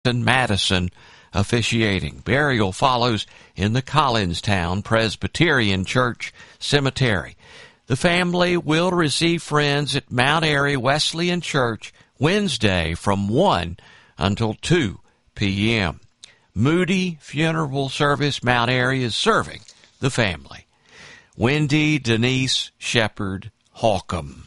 Madison officiating. Burial follows in the Collinstown Presbyterian Church Cemetery. The family will receive friends at Mount Airy Wesleyan Church Wednesday from 1 until 2 p.m. Moody Funeral Service Mount Airy is serving the family. Wendy Denise Shepherd Holcomb.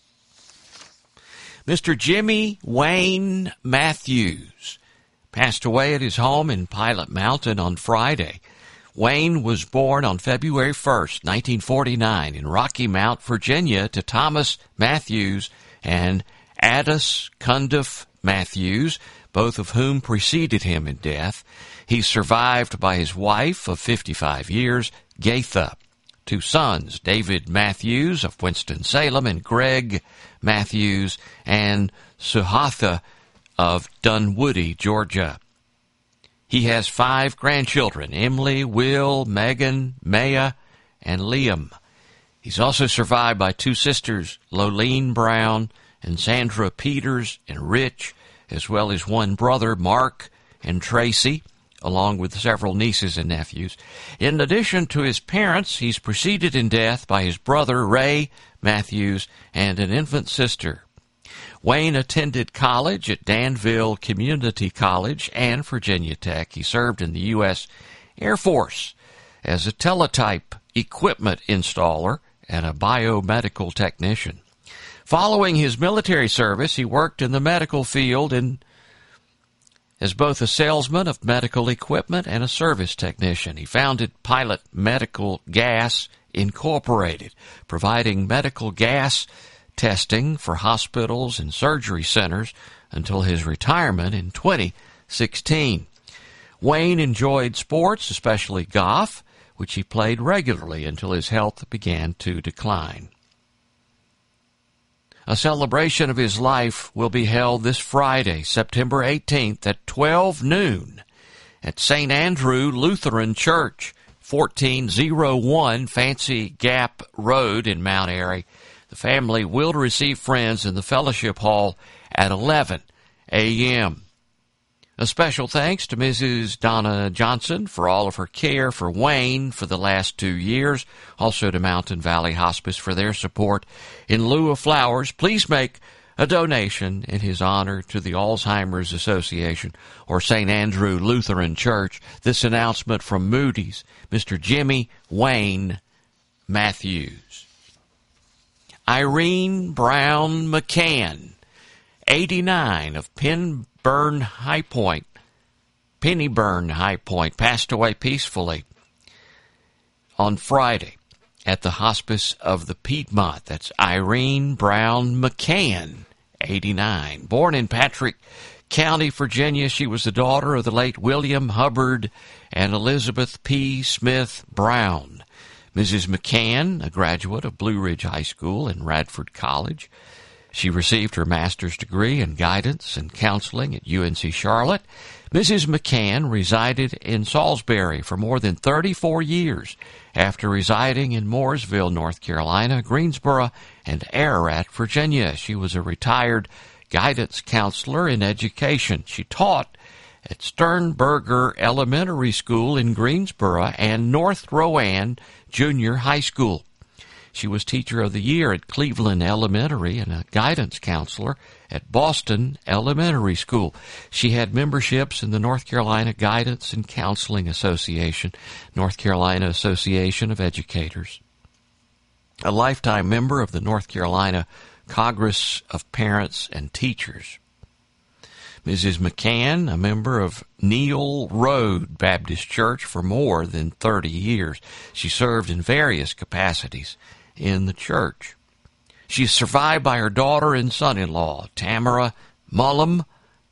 Mr. Jimmy Wayne Matthews passed away at his home in Pilot Mountain on Friday. Wayne was born on February 1st, 1949, in Rocky Mount, Virginia, to Thomas Matthews and Addis Cundiff Matthews, both of whom preceded him in death. He's survived by his wife of 55 years, Gaitha, two sons, David Matthews of Winston-Salem and Greg Matthews, and Suhatha of Dunwoody, Georgia. He has 5 grandchildren, Emily, Will, Megan, Maya, and Liam. He's also survived by 2 sisters, Lolene Brown and Sandra Peters and Rich, as well as 1 brother, Mark and Tracy, along with several nieces and nephews. In addition to his parents, he's preceded in death by his brother, Ray Matthews, and an infant sister. Wayne attended college at Danville Community College and Virginia Tech. He served in the U.S. Air Force as a teletype equipment installer and a biomedical technician. Following his military service, he worked in the medical field as both a salesman of medical equipment and a service technician. He founded Pilot Medical Gas Incorporated, providing medical gas testing for hospitals and surgery centers until his retirement in 2016. Wayne enjoyed sports, especially golf, which he played regularly until his health began to decline. A celebration of his life will be held this Friday, September 18th at 12 noon at St. Andrew Lutheran Church, 1401 Fancy Gap Road in Mount Airy. The family will receive friends in the fellowship hall at 11 a.m. A special thanks to Mrs. Donna Johnson for all of her care for Wayne for the last 2 years. Also to Mountain Valley Hospice for their support. In lieu of flowers, please make a donation in his honor to the Alzheimer's Association or St. Andrew Lutheran Church. This announcement from Moody's, Mr. Jimmy Wayne Matthews. Irene Brown McCann, 89, of Pennyburn High Point, passed away peacefully on Friday at the Hospice of the Piedmont. That's Irene Brown McCann, 89. Born in Patrick County, Virginia, she was the daughter of the late William Hubbard and Elizabeth P. Smith Brown. Mrs. McCann, a graduate of Blue Ridge High School and Radford College. She received her master's degree in guidance and counseling at UNC Charlotte. Mrs. McCann resided in Salisbury for more than 34 years after residing in Mooresville, North Carolina, Greensboro, and Ararat, Virginia. She was a retired guidance counselor in education. She taught at Sternberger Elementary School in Greensboro and North Rowan Junior High School. She was Teacher of the Year at Cleveland Elementary and a guidance counselor at Boston Elementary School. She had memberships in the North Carolina Guidance and Counseling Association, North Carolina Association of Educators, a lifetime member of the North Carolina Congress of Parents and Teachers. Mrs. McCann, a member of Neal Road Baptist Church for more than 30 years. She served in various capacities in the church. She is survived by her daughter and son-in-law, Tamara Mullen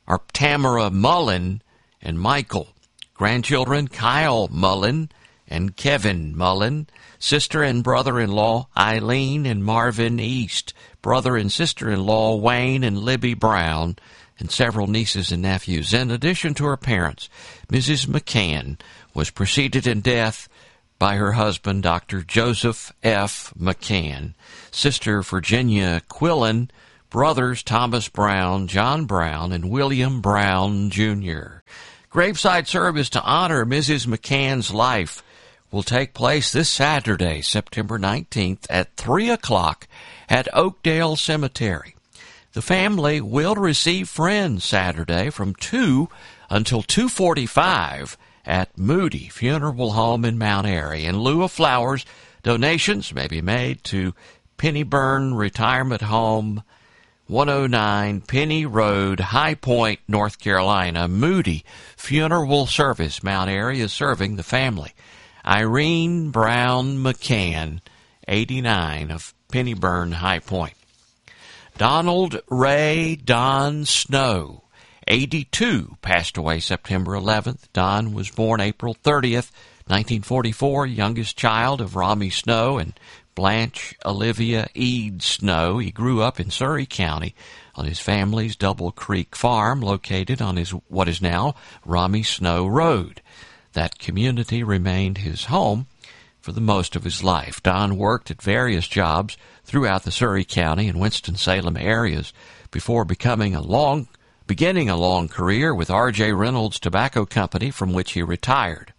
and Michael. Grandchildren, Kyle Mullen and Kevin Mullen. Sister and brother-in-law, Eileen and Marvin East. Brother and sister-in-law, Wayne and Libby Brown. And several nieces and nephews. In addition to her parents, Mrs. McCann was preceded in death by her husband, Dr. Joseph F. McCann. Sister Virginia Quillen, brothers Thomas Brown, John Brown, and William Brown, Jr. Graveside service to honor Mrs. McCann's life will take place this Saturday, September 19th at 3 o'clock at Oakdale Cemetery. The family will receive friends Saturday from 2 until 2:45 at Moody Funeral Home in Mount Airy. In lieu of flowers, donations may be made to Pennyburn Retirement Home, 109 Penny Road, High Point, North Carolina. Moody Funeral Service, Mount Airy, is serving the family. Irene Brown McCann, 89, of Pennyburn, High Point. Donald Ray Don Snow, 82, passed away September 11th. Don was born April 30th, 1944, youngest child of Rami Snow and Blanche Olivia Eade Snow. He grew up in Surry County on his family's Double Creek farm located on what is now Rami Snow Road. That community remained his home for the most of his life. Don worked at various jobs throughout the Surry County and Winston-Salem areas before beginning a long career with R.J. Reynolds Tobacco Company, from which he retired.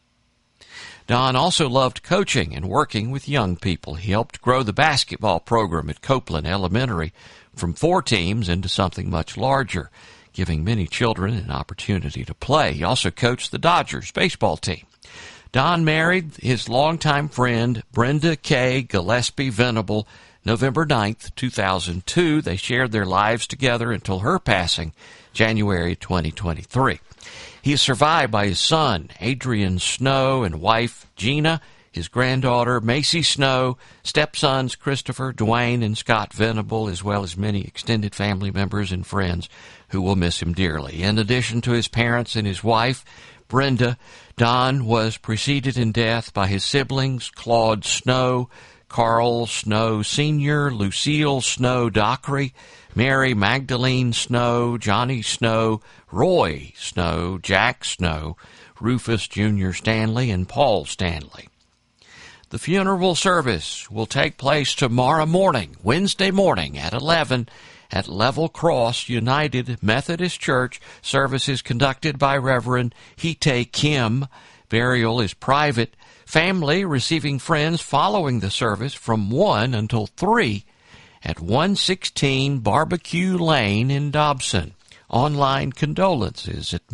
Don also loved coaching and working with young people. He helped grow the basketball program at Copeland Elementary from 4 teams into something much larger, giving many children an opportunity to play. He also coached the Dodgers baseball team. Don married his longtime friend Brenda K. Gillespie Venable November 9th, 2002. They shared their lives together until her passing January 2023. He is survived by his son, Adrian Snow, and wife, Gina, his granddaughter, Macy Snow, stepsons, Christopher, Dwayne, and Scott Venable, as well as many extended family members and friends who will miss him dearly. In addition to his parents and his wife, Brenda, Don was preceded in death by his siblings, Claude Snow, Carl Snow Sr., Lucille Snow Dockery, Mary Magdalene Snow, Johnny Snow, Roy Snow, Jack Snow, Rufus Jr. Stanley, and Paul Stanley. The funeral service will take place tomorrow morning, Wednesday morning at 11 at Level Cross United Methodist Church. Service is conducted by Reverend Hite Kim. Burial is private. Family receiving friends following the service from 1 until 3 at 116 Barbecue Lane in Dobson. Online condolences at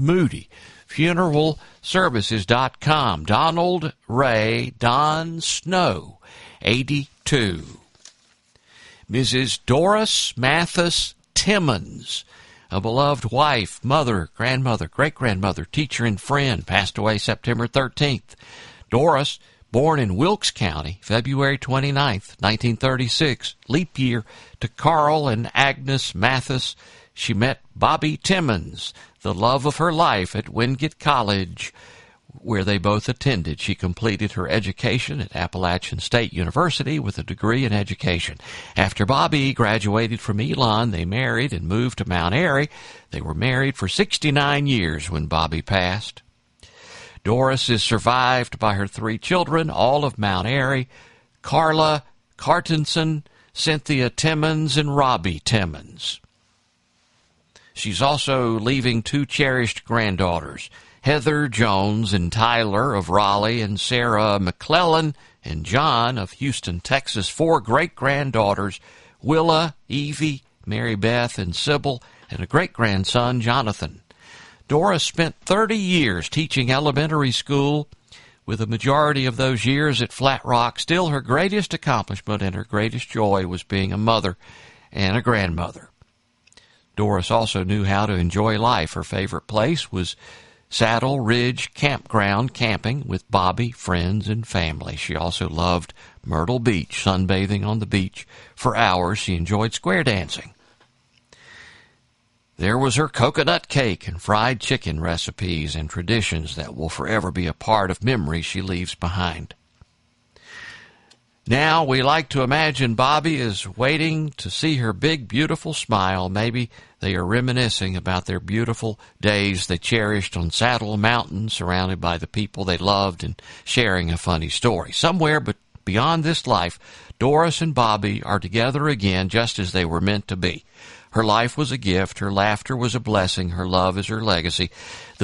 MoodyFuneralServices.com. Donald Ray Don Snow, 82. Mrs. Doris Mathis Timmons, a beloved wife, mother, grandmother, great-grandmother, teacher, and friend, passed away September 13th. Doris, born in Wilkes County, February 29th, 1936, leap year to Carl and Agnes Mathis. She met Bobby Timmons, the love of her life, at Wingate College, where they both attended. She completed her education at Appalachian State University with a degree in education. After Bobby graduated from Elon, they married and moved to Mount Airy. They were married for 69 years when Bobby passed. Doris is survived by her 3 children, all of Mount Airy: Carla Cartenson, Cynthia Timmons, and Robbie Timmons. She's also leaving 2 cherished granddaughters, Heather Jones and Tyler of Raleigh, and Sarah McClellan and John of Houston, Texas. 4 great-granddaughters, Willa, Evie, Mary Beth, and Sybil, and a great-grandson, Jonathan. Doris spent 30 years teaching elementary school, with the majority of those years at Flat Rock. Still, her greatest accomplishment and her greatest joy was being a mother and a grandmother. Doris also knew how to enjoy life. Her favorite place was Saddle Ridge Campground, camping with Bobby, friends, and family. She also loved Myrtle Beach, sunbathing on the beach for hours. She enjoyed square dancing. There was her coconut cake and fried chicken recipes and traditions that will forever be a part of memories she leaves behind. Now we like to imagine Bobby is waiting to see her big, beautiful smile. Maybe they are reminiscing about their beautiful days they cherished on Saddle Mountain, surrounded by the people they loved and sharing a funny story. Somewhere but beyond this life, Doris and Bobby are together again just as they were meant to be. Her life was a gift. Her laughter was a blessing. Her love is her legacy.